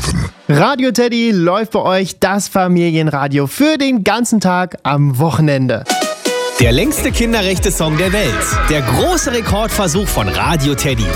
Radio Teddy läuft bei euch das Familienradio für den ganzen Tag am Wochenende. Der längste Kinderrechte-Song der Welt. Der große Rekordversuch von Radio Teddy.